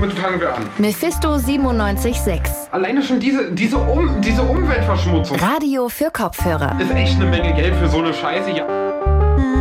Womit fangen wir an? Mephisto 97.6. Alleine schon diese Umweltverschmutzung. Radio für Kopfhörer. Ist echt eine Menge Geld für so eine Scheiße. Ja.